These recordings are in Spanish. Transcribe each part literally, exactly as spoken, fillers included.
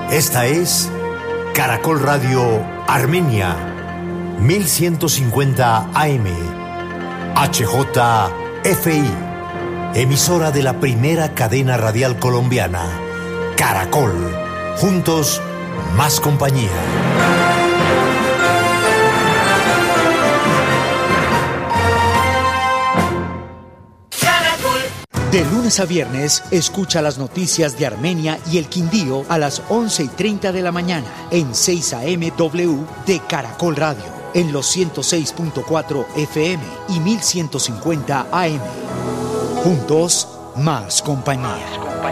Esta es Caracol Radio Armenia, mil ciento cincuenta A M, H J F I, emisora de la primera cadena radial colombiana, Caracol, juntos, más compañía. De lunes a viernes, escucha las noticias de Armenia y el Quindío a las once y treinta de la mañana en seis A M W de Caracol Radio, en los ciento seis punto cuatro F M y mil ciento cincuenta A M. Juntos, más compañía.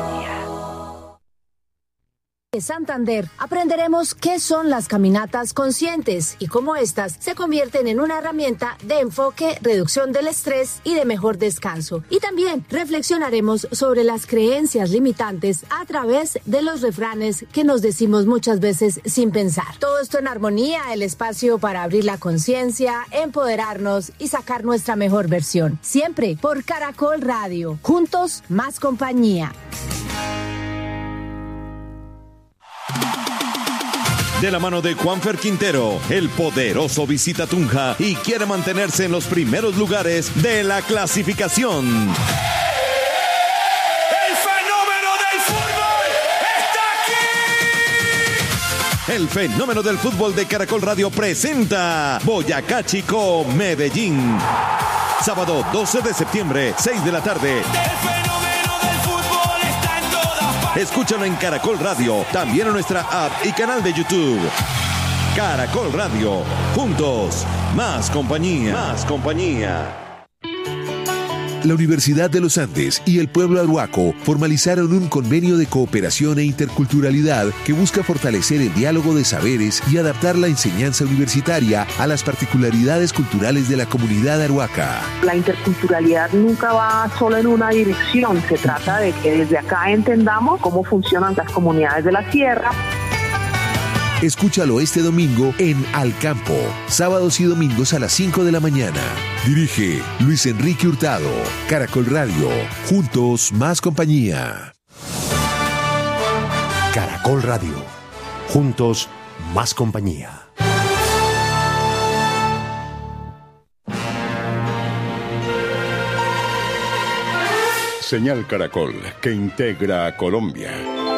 De Santander aprenderemos qué son las caminatas conscientes y cómo éstas se convierten en una herramienta de enfoque, reducción del estrés y de mejor descanso. Y también reflexionaremos sobre las creencias limitantes a través de los refranes que nos decimos muchas veces sin pensar. Todo esto en armonía, el espacio para abrir la conciencia, empoderarnos y sacar nuestra mejor versión. Siempre por Caracol Radio. Juntos, más compañía. De la mano de Juanfer Quintero, el poderoso visita Tunja y quiere mantenerse en los primeros lugares de la clasificación. ¡El fenómeno del fútbol está aquí! El fenómeno del fútbol de Caracol Radio presenta Boyacá Chico, Medellín. Sábado doce de septiembre, seis de la tarde. Escúchalo en Caracol Radio, también en nuestra app y canal de YouTube. Caracol Radio, juntos, más compañía. Más compañía. La Universidad de los Andes y el pueblo arhuaco formalizaron un convenio de cooperación e interculturalidad que busca fortalecer el diálogo de saberes y adaptar la enseñanza universitaria a las particularidades culturales de la comunidad arhuaca. La interculturalidad nunca va solo en una dirección, se trata de que desde acá entendamos cómo funcionan las comunidades de la sierra. Escúchalo este domingo en Al Campo, sábados y domingos a las cinco de la mañana. Dirige Luis Enrique Hurtado. Caracol Radio, juntos más compañía. Caracol Radio, juntos más compañía. Señal Caracol, que integra a Colombia.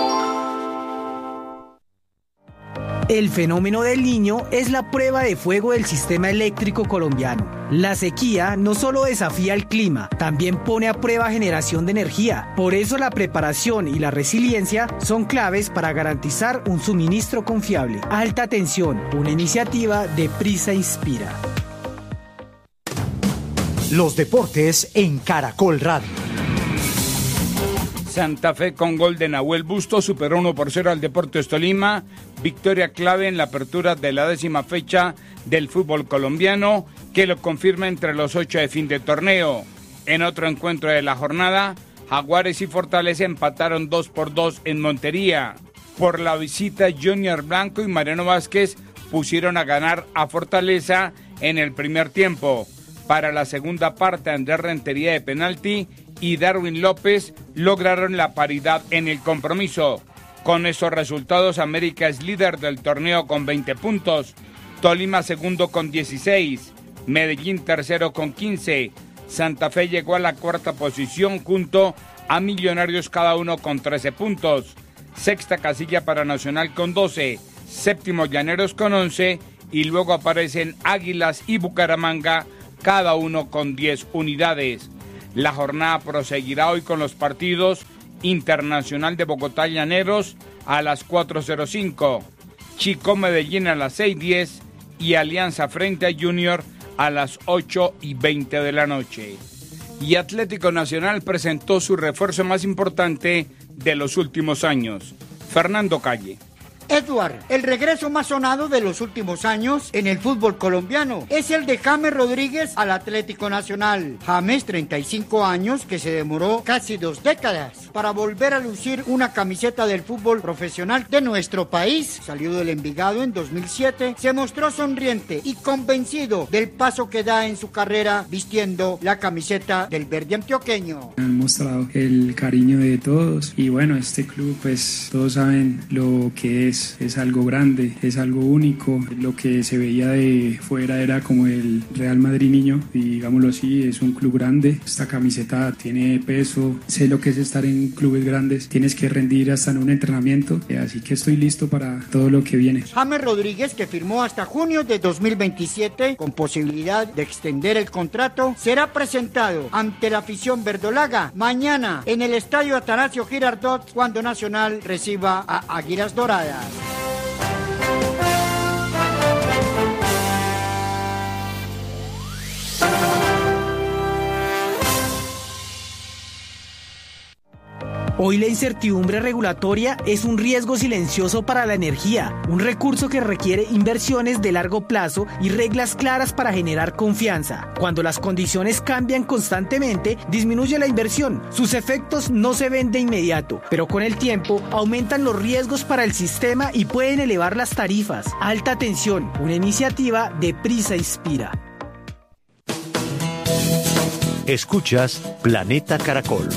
El fenómeno del Niño es la prueba de fuego del sistema eléctrico colombiano. La sequía no solo desafía el clima, también pone a prueba generación de energía. Por eso la preparación y la resiliencia son claves para garantizar un suministro confiable. Alta tensión, una iniciativa de Prisa Inspira. Los deportes en Caracol Radio. Santa Fe con gol de Nahuel Busto superó uno por cero al Deportes Tolima, victoria clave en la apertura de la décima fecha del fútbol colombiano, que lo confirma entre los ocho de fin de torneo. En otro encuentro de la jornada, Jaguares y Fortaleza empataron dos por dos en Montería. Por la visita, Junior Blanco y Mariano Vázquez pusieron a ganar a Fortaleza en el primer tiempo. Para la segunda parte, Andrés Rentería de penalti y Darwin López lograron la paridad en el compromiso. Con esos resultados, América es líder del torneo con veinte puntos, Tolima segundo con dieciséis, Medellín tercero con quince, Santa Fe llegó a la cuarta posición junto a Millonarios, cada uno con trece puntos, sexta casilla para Nacional con doce, séptimo Llaneros con once y luego aparecen Águilas y Bucaramanga, cada uno con diez unidades. La jornada proseguirá hoy con los partidos Internacional de Bogotá Llaneros a las cuatro cero cinco, Chico Medellín a las seis diez y Alianza frente a Junior a las ocho y veinte de la noche. Y Atlético Nacional presentó su refuerzo más importante de los últimos años, Fernando Calle. Edward, el regreso más sonado de los últimos años en el fútbol colombiano es el de James Rodríguez al Atlético Nacional. James, treinta y cinco años, que se demoró casi dos décadas para volver a lucir una camiseta del fútbol profesional de nuestro país. Salió del Envigado en dos mil siete, se mostró sonriente y convencido del paso que da en su carrera vistiendo la camiseta del verde antioqueño. Han mostrado el cariño de todos y bueno, este club pues todos saben lo que es, es algo grande, es algo único. Lo que se veía de fuera era como el Real Madrid niño y digámoslo así, es un club grande. Esta camiseta tiene peso, sé lo que es estar en clubes grandes, tienes que rendir hasta en un entrenamiento, así que estoy listo para todo lo que viene. James Rodríguez, que firmó hasta junio de dos mil veintisiete con posibilidad de extender el contrato, será presentado ante la afición verdolaga mañana en el estadio Atanasio Girardot cuando Nacional reciba a Águilas Doradas. Hoy la incertidumbre regulatoria es un riesgo silencioso para la energía, un recurso que requiere inversiones de largo plazo y reglas claras para generar confianza. Cuando las condiciones cambian constantemente, disminuye la inversión. Sus efectos no se ven de inmediato, pero con el tiempo aumentan los riesgos para el sistema y pueden elevar las tarifas. Alta tensión, una iniciativa de Prisa Inspira. Escuchas Planeta Caracol.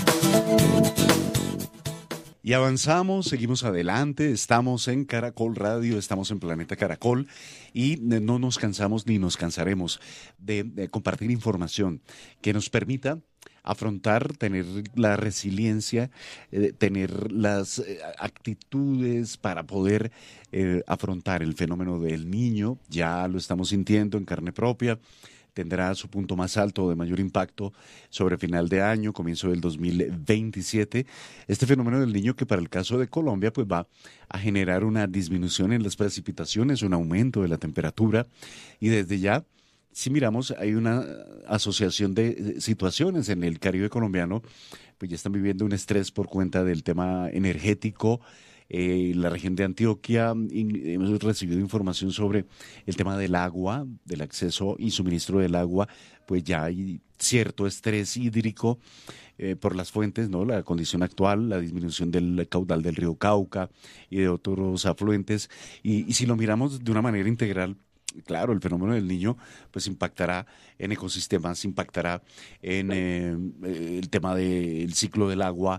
Y avanzamos, seguimos adelante, estamos en Caracol Radio, estamos en Planeta Caracol y no nos cansamos ni nos cansaremos de, de compartir información que nos permita afrontar, tener la resiliencia, eh, tener las eh, actitudes para poder eh, afrontar el fenómeno del niño. Ya lo estamos sintiendo en carne propia. Tendrá su punto más alto de mayor impacto sobre final de año, comienzo del dos mil veintisiete. Este fenómeno del niño que para el caso de Colombia pues va a generar una disminución en las precipitaciones, un aumento de la temperatura y desde ya, si miramos, hay una asociación de situaciones en el Caribe colombiano, pues ya están viviendo un estrés por cuenta del tema energético. Eh, la región de Antioquia in, hemos recibido información sobre el tema del agua, del acceso y suministro del agua, pues ya hay cierto estrés hídrico eh, por las fuentes, ¿no? La condición actual, la disminución del caudal del río Cauca y de otros afluentes, y, y si lo miramos de una manera integral, claro, el fenómeno del niño pues impactará en ecosistemas, impactará en eh, el tema del ciclo del agua,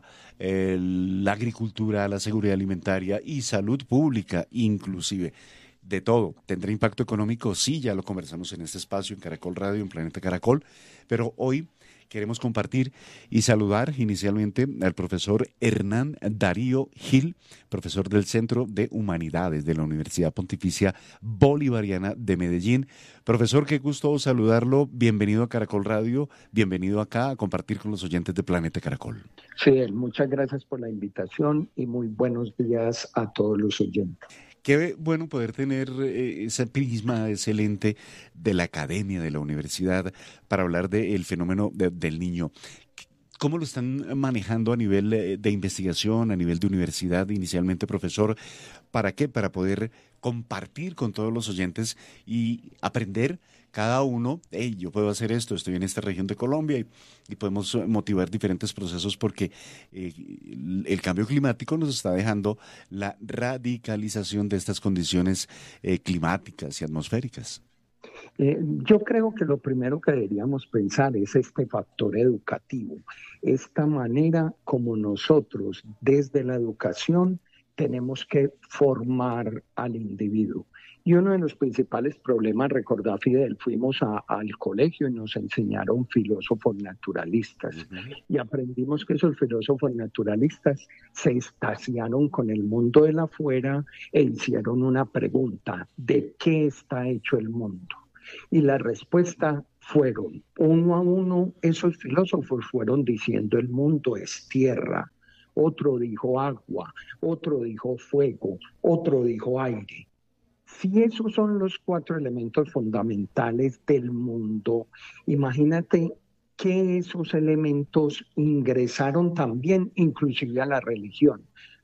el, la agricultura, la seguridad alimentaria y salud pública inclusive. De todo. ¿Tendrá impacto económico? Sí, ya lo conversamos en este espacio en Caracol Radio, en Planeta Caracol, pero hoy queremos compartir y saludar inicialmente al profesor Hernán Darío Gil, profesor del Centro de Humanidades de la Universidad Pontificia Bolivariana de Medellín. Profesor, qué gusto saludarlo. Bienvenido a Caracol Radio, bienvenido acá a compartir con los oyentes de Planeta Caracol. Sí, muchas gracias por la invitación y muy buenos días a todos los oyentes. Qué bueno poder tener eh, ese prisma, ese lente de la academia, de la universidad, para hablar del fenómeno de, del niño. ¿Cómo lo están manejando a nivel de investigación, a nivel de universidad, inicialmente, profesor? ¿Para qué? Para poder compartir con todos los oyentes y aprender cada uno, hey, yo puedo hacer esto, estoy en esta región de Colombia y, y podemos motivar diferentes procesos porque eh, el cambio climático nos está dejando la radicalización de estas condiciones eh, climáticas y atmosféricas. Eh, yo creo que lo primero que deberíamos pensar es este factor educativo, esta manera como nosotros desde la educación tenemos que formar al individuo. Y uno de los principales problemas, recordá Fidel, fuimos a, al colegio y nos enseñaron filósofos naturalistas. Uh-huh. Y aprendimos que esos filósofos naturalistas se extasiaron con el mundo de la afuera e hicieron una pregunta: ¿de qué está hecho el mundo? Y la respuesta fueron, uno a uno, esos filósofos fueron diciendo el mundo es tierra, otro dijo agua, otro dijo fuego, otro dijo aire. Si esos son los cuatro elementos fundamentales del mundo, imagínate que esos elementos ingresaron también inclusive a la religión.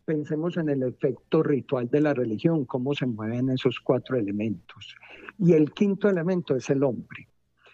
Pensemos en el efecto ritual de la religión, cómo se mueven esos cuatro elementos. Y el quinto elemento es el hombre.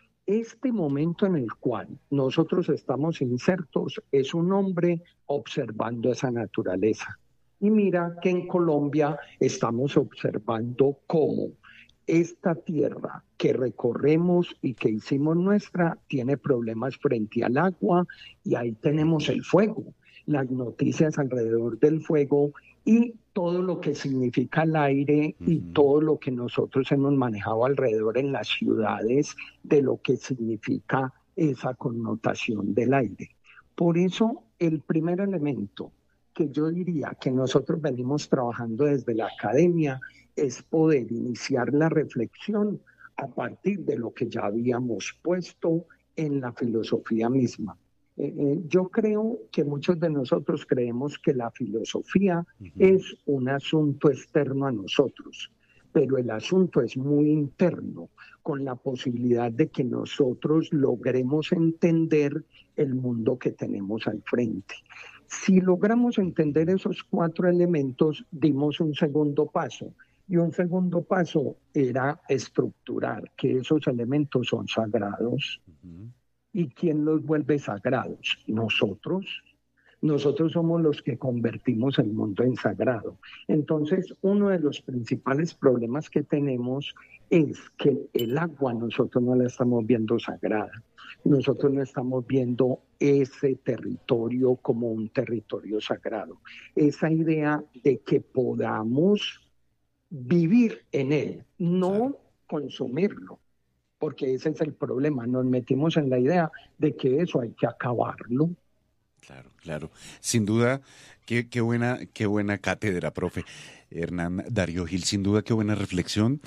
Este momento en el cual nosotros estamos insertos es un hombre observando esa naturaleza. Y mira que en Colombia estamos observando cómo esta tierra que recorremos y que hicimos nuestra tiene problemas frente al agua, y ahí tenemos el fuego, las noticias alrededor del fuego y todo lo que significa el aire y todo lo que nosotros hemos manejado alrededor en las ciudades de lo que significa esa connotación del aire. Por eso, el primer elemento que yo diría que nosotros venimos trabajando desde la academia es poder iniciar la reflexión a partir de lo que ya habíamos puesto en la filosofía misma. Eh, eh, yo creo que muchos de nosotros creemos que la filosofía uh-huh. es un asunto externo a nosotros, pero el asunto es muy interno, con la posibilidad de que nosotros logremos entender el mundo que tenemos al frente. Si logramos entender esos cuatro elementos, dimos un segundo paso. Y un segundo paso era estructurar que esos elementos son sagrados. Uh-huh. ¿Y quién los vuelve sagrados? Nosotros. Nosotros somos los que convertimos el mundo en sagrado. Entonces, uno de los principales problemas que tenemos es que el agua nosotros no la estamos viendo sagrada. Nosotros no estamos viendo ese territorio como un territorio sagrado. Esa idea de que podamos vivir en él, no claro. consumirlo, porque ese es el problema. Nos metimos en la idea de que eso hay que acabarlo. Claro, claro. Sin duda, qué, qué buena, qué buena cátedra, profe Hernán Darío Gil. Sin duda, qué buena reflexión.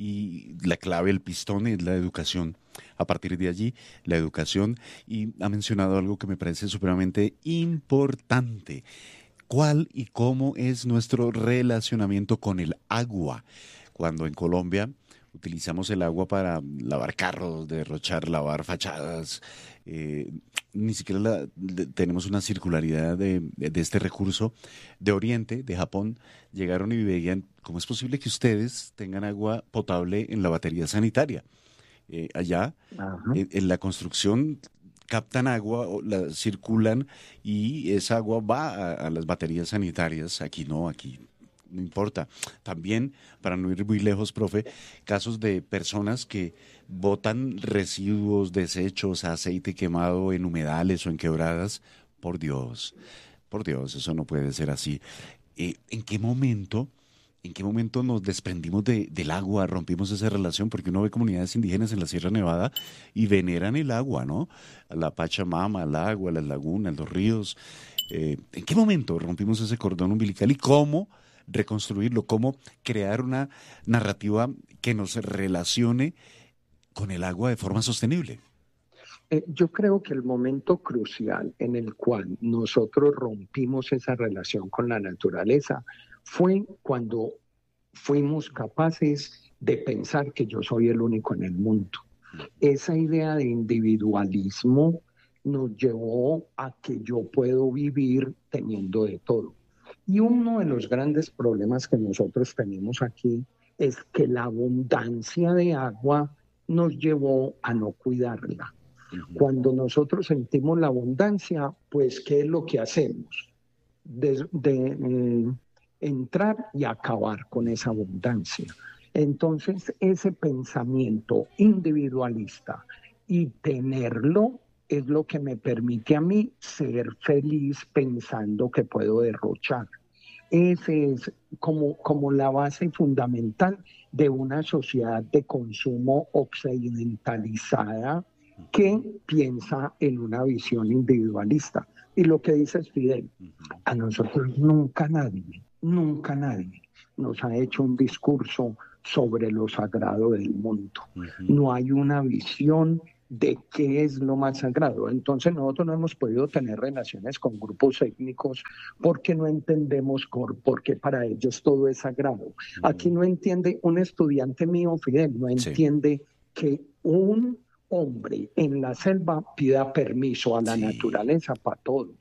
Y la clave, el pistón, es la educación. A partir de allí, la educación. Y ha mencionado algo que me parece supremamente importante. ¿Cuál y cómo es nuestro relacionamiento con el agua? Cuando en Colombia utilizamos el agua para lavar carros, derrochar, lavar fachadas, eh, ni siquiera la, de, tenemos una circularidad de, de, de este recurso. De Oriente, de Japón, llegaron y veían cómo es posible que ustedes tengan agua potable en la batería sanitaria. Eh, allá, en, en la construcción, captan agua, la circulan y esa agua va a, a las baterías sanitarias. Aquí no, aquí no importa. También, para no ir muy lejos, profe, casos de personas que botan residuos, desechos, aceite quemado en humedales o en quebradas. Por Dios, por Dios, eso no puede ser así. Eh, ¿En qué momento... ¿En qué momento nos desprendimos de, del agua, rompimos esa relación? Porque uno ve comunidades indígenas en la Sierra Nevada y veneran el agua, ¿no? La Pachamama, el agua, las lagunas, los ríos. Eh, ¿En qué momento rompimos ese cordón umbilical y cómo reconstruirlo? ¿Cómo crear una narrativa que nos relacione con el agua de forma sostenible? Eh, yo creo que el momento crucial en el cual nosotros rompimos esa relación con la naturaleza fue cuando fuimos capaces de pensar que yo soy el único en el mundo. Esa idea de individualismo nos llevó a que yo puedo vivir teniendo de todo. Y uno de los grandes problemas que nosotros tenemos aquí es que la abundancia de agua nos llevó a no cuidarla. Cuando nosotros sentimos la abundancia, pues, ¿qué es lo que hacemos? De... de eh, entrar y acabar con esa abundancia. Entonces, ese pensamiento individualista y tenerlo es lo que me permite a mí ser feliz pensando que puedo derrochar. Ese es como, como la base fundamental de una sociedad de consumo occidentalizada que piensa en una visión individualista. Y lo que dice Fidel, a nosotros nunca nadie Nunca nadie nos ha hecho un discurso sobre lo sagrado del mundo. Uh-huh. No hay una visión de qué es lo más sagrado. Entonces nosotros no hemos podido tener relaciones con grupos étnicos porque no entendemos por qué para ellos todo es sagrado. Uh-huh. Aquí no entiende, un estudiante mío, Fidel, no entiende sí. que un hombre en la selva pida permiso a la sí. naturaleza para todo.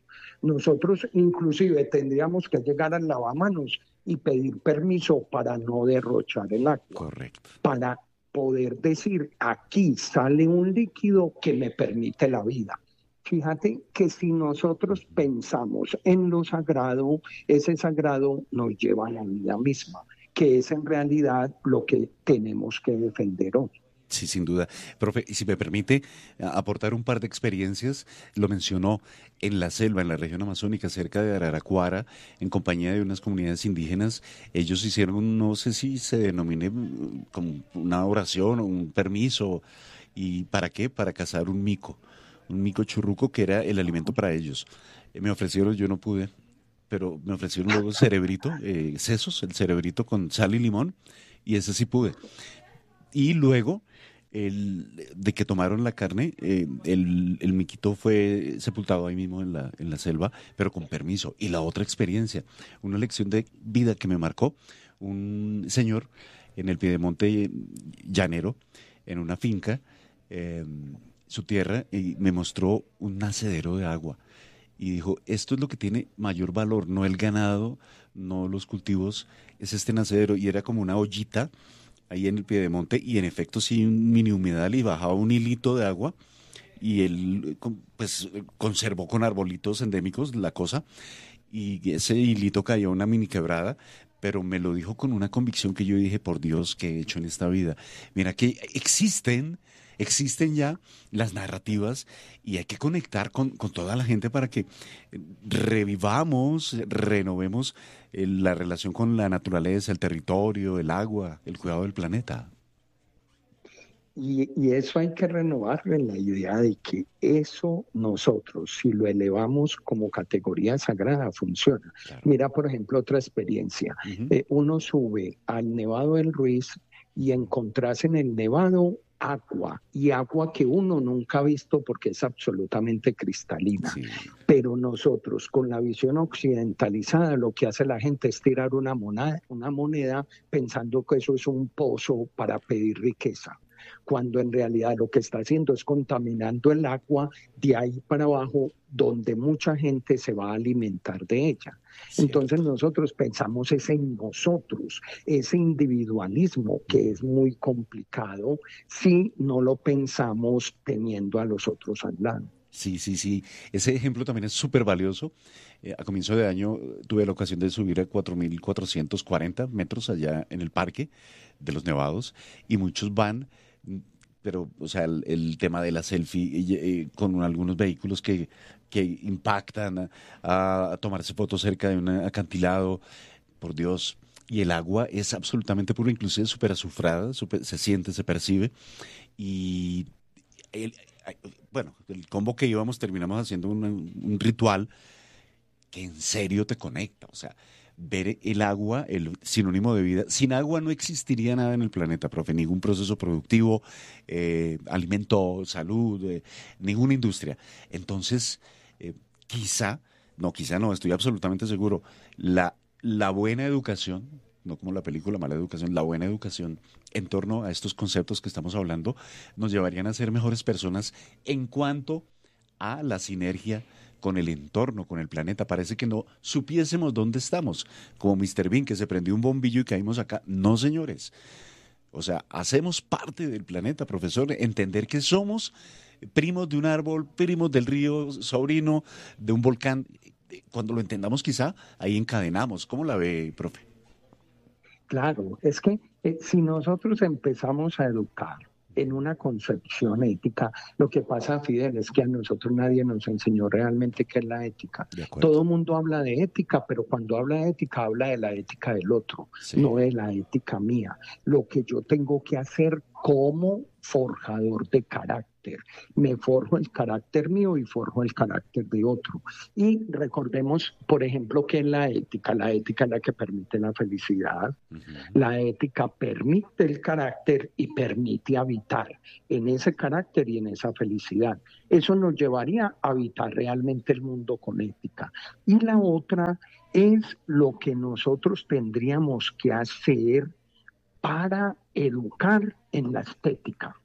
Nosotros inclusive tendríamos que llegar al lavamanos y pedir permiso para no derrochar el agua. Correcto. Para poder decir, aquí sale un líquido que me permite la vida. Fíjate que si nosotros pensamos en lo sagrado, ese sagrado nos lleva a la vida misma, que es en realidad lo que tenemos que defender hoy. Sí, sin duda. Profe, y si me permite aportar un par de experiencias, lo mencionó en la selva, en la región amazónica, cerca de Araraquara, en compañía de unas comunidades indígenas. Ellos hicieron, no sé si se denomine como una oración o un permiso. ¿Y para qué? Para cazar un mico, un mico churruco que era el alimento para ellos. Eh, me ofrecieron, yo no pude, pero me ofrecieron luego el cerebrito, eh, sesos, el cerebrito con sal y limón, y ese sí pude. Y luego... El, de que tomaron la carne, eh, el, el miquito fue sepultado ahí mismo en la, en la selva, pero con permiso. Y la otra experiencia, una lección de vida que me marcó, un señor en el Piedemonte llanero, en una finca, eh, su tierra, y me mostró un nacedero de agua. Y dijo, esto es lo que tiene mayor valor, no el ganado, no los cultivos, es este nacedero. Y era como una ollita ahí en el Piedemonte, y en efecto sí, un mini humedal, y bajaba un hilito de agua, y él pues conservó con arbolitos endémicos la cosa, y ese hilito cayó a una mini quebrada, pero me lo dijo con una convicción que yo dije, por Dios, ¿qué he hecho en esta vida? Mira que existen, existen ya las narrativas, y hay que conectar con, con toda la gente para que revivamos, renovemos la relación con la naturaleza, el territorio, el agua, el cuidado del planeta. Y, y eso hay que renovarlo en la idea de que eso nosotros, si lo elevamos como categoría sagrada, funciona. Claro. Mira, por ejemplo, otra experiencia. Uh-huh. Eh, uno sube al Nevado del Ruiz y encontrás en el Nevado agua, y agua que uno nunca ha visto porque es absolutamente cristalina. Sí. Pero nosotros, con la visión occidentalizada, lo que hace la gente es tirar una moneda, una moneda pensando que eso es un pozo para pedir riqueza, cuando en realidad lo que está haciendo es contaminando el agua de ahí para abajo, donde mucha gente se va a alimentar de ella. Cierto. Entonces nosotros pensamos es en nosotros, ese individualismo que es muy complicado si no lo pensamos teniendo a los otros al lado. Sí, sí, sí. Ese ejemplo también es súper valioso. Eh, a comienzo de año tuve la ocasión de subir a cuatro mil cuatrocientos cuarenta metros allá en el Parque de los Nevados, y muchos van... pero, o sea, el, el tema de la selfie eh, con algunos vehículos que, que impactan a, a tomarse fotos cerca de un acantilado, por Dios, y el agua es absolutamente pura, inclusive súper azufrada, super, se siente, se percibe, y el, bueno, el combo que íbamos terminamos haciendo un, un ritual que en serio te conecta, o sea, ver el agua, el sinónimo de vida. Sin agua no existiría nada en el planeta, profe, ningún proceso productivo, eh, alimento, salud, eh, ninguna industria. Entonces, eh, quizá, no, quizá no, estoy absolutamente seguro, la, la buena educación, no como la película Mala Educación, la buena educación en torno a estos conceptos que estamos hablando, nos llevarían a ser mejores personas en cuanto a la sinergia con el entorno, con el planeta. Parece que no supiésemos dónde estamos, como mister Bean, que se prendió un bombillo y caímos acá. No, señores. O sea, hacemos parte del planeta, profesor. Entender que somos primos de un árbol, primos del río, sobrino de un volcán. Cuando lo entendamos, quizá, ahí encadenamos. ¿Cómo la ve, profe? Claro, es que eh, si nosotros empezamos a educar en una concepción ética, lo que pasa, Fidel, es que a nosotros nadie nos enseñó realmente qué es la ética. Todo el mundo habla de ética, pero cuando habla de ética, habla de la ética del otro, sí. No de la ética mía. Lo que yo tengo que hacer como forjador de carácter. Me forjo el carácter mío y forjo el carácter de otro. Y recordemos, por ejemplo, que es la ética. La ética es la que permite la felicidad. Uh-huh. La ética permite el carácter y permite habitar en ese carácter y en esa felicidad. Eso nos llevaría a habitar realmente el mundo con ética. Y la otra es lo que nosotros tendríamos que hacer para educar en la estética.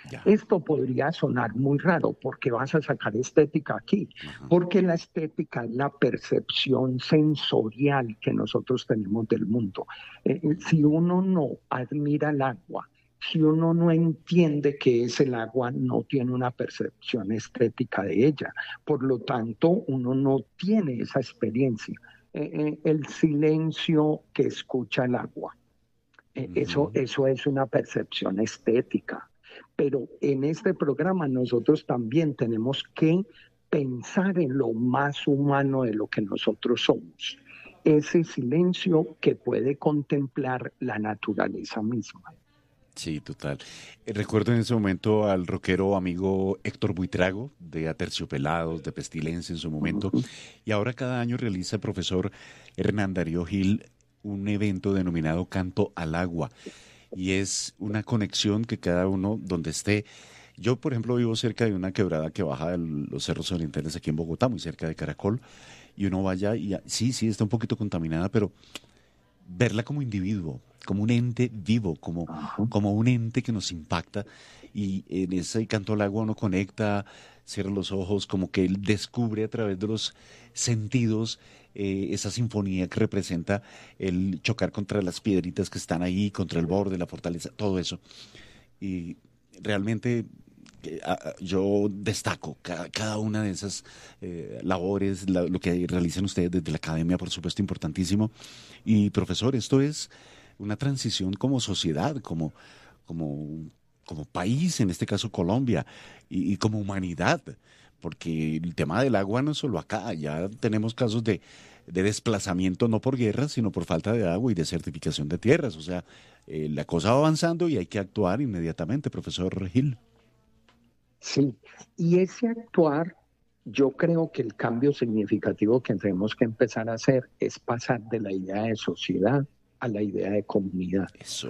Ya. Esto podría sonar muy raro, porque vas a sacar estética aquí, uh-huh. porque la estética es la percepción sensorial que nosotros tenemos del mundo. Eh, si uno no admira el agua, si uno no entiende qué es el agua, no tiene una percepción estética de ella. Por lo tanto, uno no tiene esa experiencia. Eh, eh, el silencio que escucha el agua, eh, uh-huh. eso, eso es una percepción estética. Pero en este programa nosotros también tenemos que pensar en lo más humano de lo que nosotros somos. Ese silencio que puede contemplar la naturaleza misma. Sí, total. Recuerdo en ese momento al rockero amigo Héctor Buitrago, de Aterciopelados, de Pestilencia en su momento, uh-huh. y ahora cada año realiza el profesor Hernán Darío Gil un evento denominado Canto al Agua. Y es una conexión que cada uno donde esté. Yo, por ejemplo, vivo cerca de una quebrada que baja de los cerros orientales aquí en Bogotá, muy cerca de Caracol, y uno vaya y sí, sí, está un poquito contaminada, pero verla como individuo, como un ente vivo, como, como un ente que nos impacta, y en ese Canto al Agua uno conecta, cierra los ojos, como que él descubre a través de los sentidos eh, esa sinfonía que representa el chocar contra las piedritas que están ahí, contra el borde, la fortaleza, todo eso. Y realmente eh, yo destaco cada, cada una de esas eh, labores, la, lo que realizan ustedes desde la academia, por supuesto, importantísimo. Y profesor, esto es una transición como sociedad, como, como, como país, en este caso Colombia, y, y como humanidad, porque el tema del agua no es solo acá, ya tenemos casos de, de desplazamiento no por guerras, sino por falta de agua y de certificación de tierras. O sea, eh, la cosa va avanzando y hay que actuar inmediatamente, profesor Gil. Sí, y ese actuar, yo creo que el cambio significativo que tenemos que empezar a hacer es pasar de la idea de sociedad a la idea de comunidad. Eso.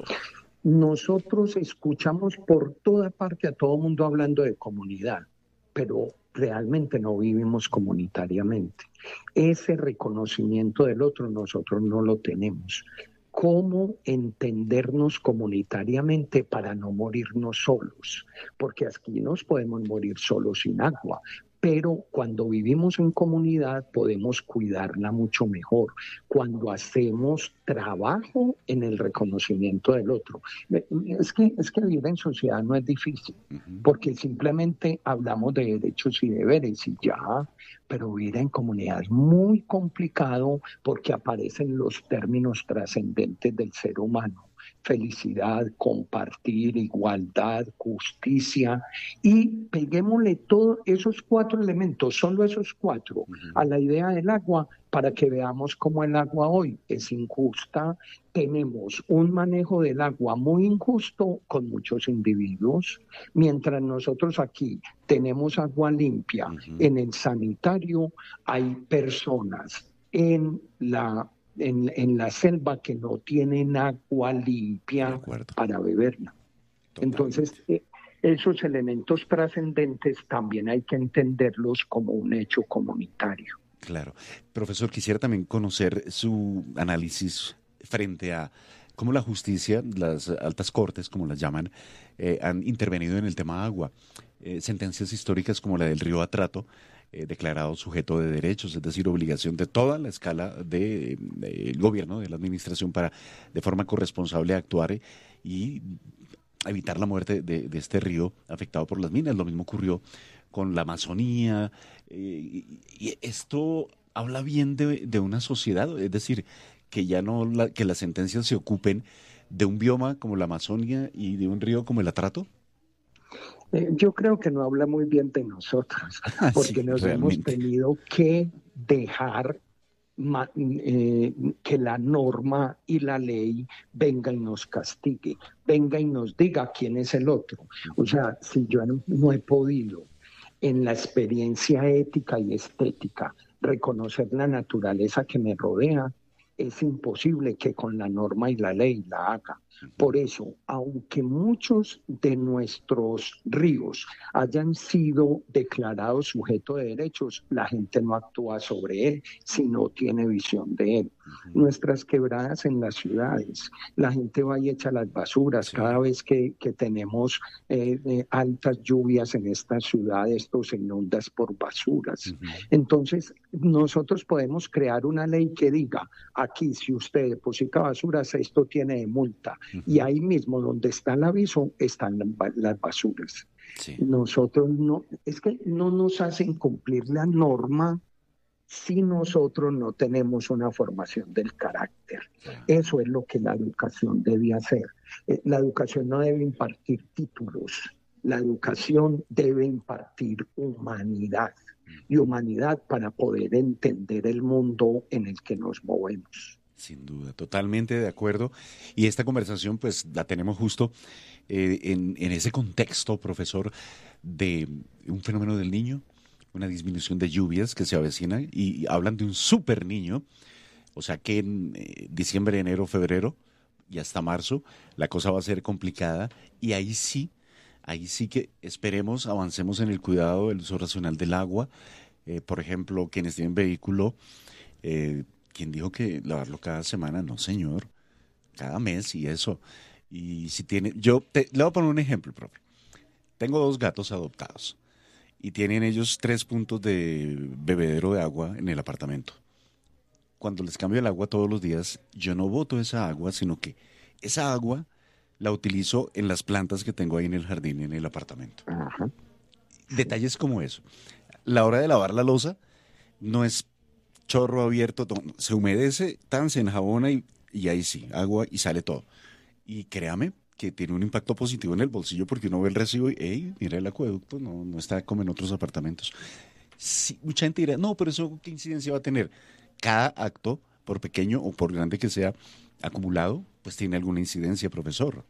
Nosotros escuchamos por toda parte a todo mundo hablando de comunidad, pero realmente no vivimos comunitariamente. Ese reconocimiento del otro nosotros no lo tenemos. ¿Cómo entendernos comunitariamente para no morirnos solos? Porque aquí nos podemos morir solos sin agua, pero cuando vivimos en comunidad podemos cuidarla mucho mejor, cuando hacemos trabajo en el reconocimiento del otro. Es que, es que vivir en sociedad no es difícil, uh-huh. porque simplemente hablamos de derechos y deberes y ya, pero vivir en comunidad es muy complicado porque aparecen los términos trascendentes del ser humano. Felicidad, compartir, igualdad, justicia, y peguémosle todos esos cuatro elementos, solo esos cuatro, uh-huh. a la idea del agua, para que veamos cómo el agua hoy es injusta. Tenemos un manejo del agua muy injusto con muchos individuos, mientras nosotros aquí tenemos agua limpia. Uh-huh. En el sanitario hay personas en la En, en la selva que no tienen agua limpia para beberla. Totalmente. Entonces, eh, esos elementos trascendentes también hay que entenderlos como un hecho comunitario. Claro. Profesor, quisiera también conocer su análisis frente a cómo la justicia, las altas cortes, como las llaman, eh, han intervenido en el tema agua. Eh, sentencias históricas como la del río Atrato, Eh, declarado sujeto de derechos, es decir, obligación de toda la escala del de, de gobierno, de la administración, para de forma corresponsable actuar eh, y evitar la muerte de, de este río afectado por las minas. Lo mismo ocurrió con la Amazonía, eh, y, y esto habla bien de, de una sociedad, es decir, que ya no la, que las sentencias se ocupen de un bioma como la Amazonia y de un río como el Atrato. Eh, yo creo que no habla muy bien de nosotros, porque sí, nos realmente hemos tenido que dejar ma, eh, que la norma y la ley venga y nos castigue, venga y nos diga quién es el otro. O sea, si yo no, no he podido en la experiencia ética y estética reconocer la naturaleza que me rodea, es imposible que con la norma y la ley la haga. Por eso, aunque muchos de nuestros ríos hayan sido declarados sujeto de derechos, la gente no actúa sobre él si no tiene visión de él. Uh-huh. Nuestras quebradas en las ciudades, la gente va y echa las basuras. Sí. Cada vez que, que tenemos eh, eh, altas lluvias en estas ciudades, esto se inunda por basuras. Uh-huh. Entonces, nosotros podemos crear una ley que diga, aquí si usted deposita basuras, esto tiene de multa. Uh-huh. Y ahí mismo donde está el aviso están las basuras. Sí. Nosotros no, es que no nos hacen cumplir la norma si nosotros no tenemos una formación del carácter. Sí. Eso es lo que la educación debe hacer. La educación no debe impartir títulos, la educación debe impartir humanidad. Y humanidad para poder entender el mundo en el que nos movemos. Sin duda, totalmente de acuerdo. Y esta conversación pues la tenemos justo eh, en, en ese contexto, profesor, de un fenómeno del niño, una disminución de lluvias que se avecina y, y hablan de un super niño, o sea que en eh, diciembre, enero, febrero y hasta marzo la cosa va a ser complicada y ahí sí, ahí sí que esperemos, avancemos en el cuidado del uso racional del agua. Eh, por ejemplo, quienes tienen vehículo, eh, ¿quién dijo que lavarlo cada semana? No, señor, cada mes y eso. Y si tiene, yo te, le voy a poner un ejemplo, profe. Tengo dos gatos adoptados y tienen ellos tres puntos de bebedero de agua en el apartamento. Cuando les cambio el agua todos los días, yo no boto esa agua, sino que esa agua la utilizo en las plantas que tengo ahí en el jardín, en el apartamento. Ajá. Detalles como eso. La hora de lavar la loza no es chorro abierto, se humedece, tan se enjabona y, y ahí sí, agua y sale todo. Y créame que tiene un impacto positivo en el bolsillo porque uno ve el recibo y, hey, mira el acueducto, no, no está como en otros apartamentos. Sí, mucha gente dirá, no, pero eso ¿qué incidencia va a tener? Cada acto, por pequeño o por grande que sea, acumulado, pues tiene alguna incidencia, profesor.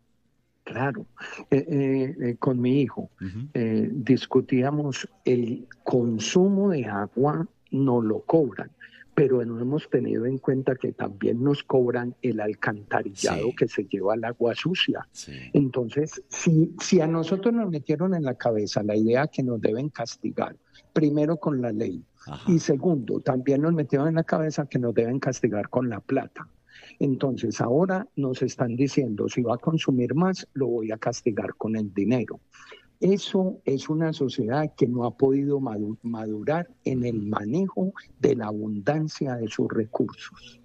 Claro, eh, eh, eh, con mi hijo uh-huh. eh, discutíamos el consumo de agua, no lo cobran, pero no hemos tenido en cuenta que también nos cobran el alcantarillado sí. que se lleva el agua sucia. Sí. Entonces, si, si a nosotros nos metieron en la cabeza la idea que nos deben castigar, primero con la ley, Ajá. y segundo, también nos metieron en la cabeza que nos deben castigar con la plata. Entonces ahora nos están diciendo, si va a consumir más, lo voy a castigar con el dinero. Eso es una sociedad que no ha podido madurar en el manejo de la abundancia de sus recursos.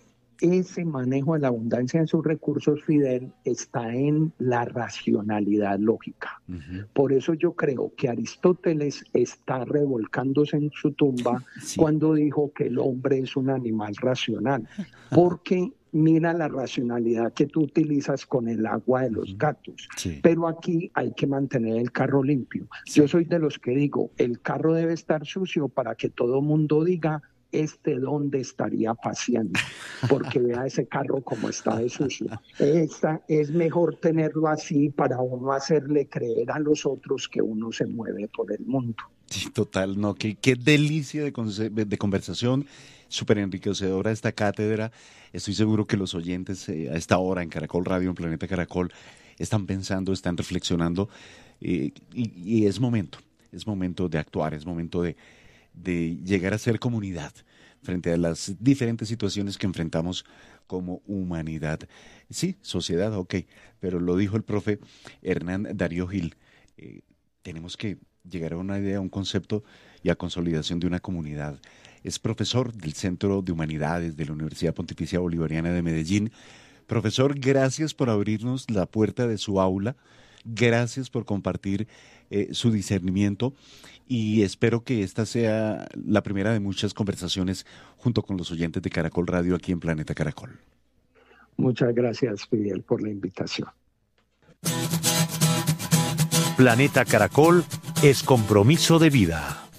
Ese manejo de la abundancia de sus recursos, Fidel, está en la racionalidad lógica. Uh-huh. Por eso yo creo que Aristóteles está revolcándose en su tumba sí. cuando dijo que el hombre es un animal racional, porque mira la racionalidad que tú utilizas con el agua de los gatos. Sí. Pero aquí hay que mantener el carro limpio. Sí. Yo soy de los que digo, el carro debe estar sucio para que todo mundo diga, este dónde estaría paseando, porque vea ese carro como está de sucio. Esta, es mejor tenerlo así para uno hacerle creer a los otros que uno se mueve por el mundo. Sí, total, no, qué, qué delicia de, de conversación, súper enriquecedora esta cátedra. Estoy seguro que los oyentes eh, a esta hora en Caracol Radio, en Planeta Caracol, están pensando, están reflexionando, eh, y, y es momento, es momento de actuar, es momento de de llegar a ser comunidad frente a las diferentes situaciones que enfrentamos como humanidad. Sí, sociedad, ok, pero lo dijo el profe Hernán Darío Gil, eh, tenemos que llegar a una idea, a un concepto y a consolidación de una comunidad. Es profesor del Centro de Humanidades de la Universidad Pontificia Bolivariana de Medellín. Profesor, gracias por abrirnos la puerta de su aula, gracias por compartir eh, su discernimiento y espero que esta sea la primera de muchas conversaciones junto con los oyentes de Caracol Radio aquí en Planeta Caracol. Muchas gracias, Fidel, por la invitación. Planeta Caracol es compromiso de vida.